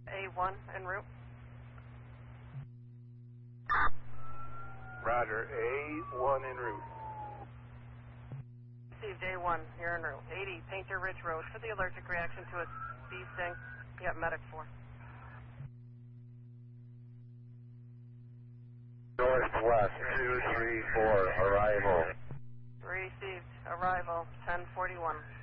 A1 en route. Roger, A1 en route. Received A1, you're en route. 80 Painter Ridge Road for the allergic reaction to a bee sting. Yep, medic 4. Northwest 234, arrival. Received, arrival 1041.